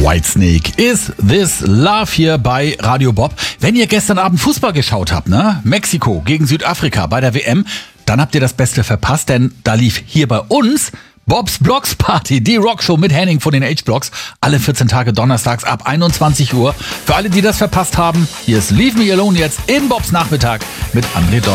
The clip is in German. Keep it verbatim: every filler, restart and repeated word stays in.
Whitesnake, Is This Love hier bei Radio Bob. Wenn ihr gestern Abend Fußball geschaut habt, ne? Mexiko gegen Südafrika bei der W M, dann habt ihr das Beste verpasst, denn da lief hier bei uns Bobs Blocks Party, die Rockshow mit Henning von den H-Blocks. Alle vierzehn Tage donnerstags ab einundzwanzig Uhr. Für alle, die das verpasst haben, hier ist Leave Me Alone jetzt in Bobs Nachmittag mit André Dorf.